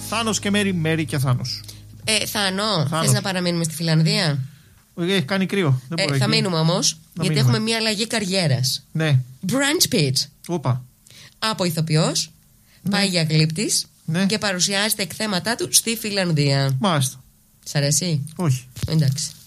Θάνος και Μέρη, Μέρη και Θάνος. Θάνο, θες να παραμείνουμε στη Φιλανδία? Έχει κάνει κρύο. Θα μείνουμε όμως, γιατί έχουμε μια αλλαγή καριέρας. Ναι. Branch pitch. Όπα. Από ηθοποιός, πάει για γλύπτης και παρουσιάζεται εκθέματα του στη Φιλανδία. Μάλιστα. Σ' αρέσει? Όχι. Εντάξει.